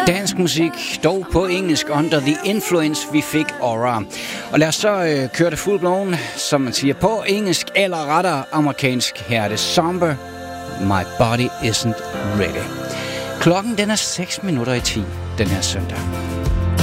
Dansk musik, dog på engelsk, Under the Influence, vi fik Aura. Og lad os så køre det full blown, som man siger på engelsk, eller rettere amerikansk. Her er det Somber, My Body Isn't Ready. Klokken den er 6 minutter i 10 den her søndag.